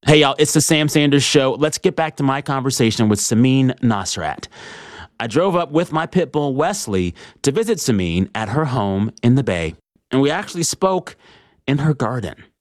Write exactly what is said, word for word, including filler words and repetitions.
Hey, y'all, it's the Sam Sanders Show. Let's get back to my conversation with Samin Nosrat. I drove up with my pit bull, Wesley, to visit Samin at her home in the Bay. And we actually spoke in her garden.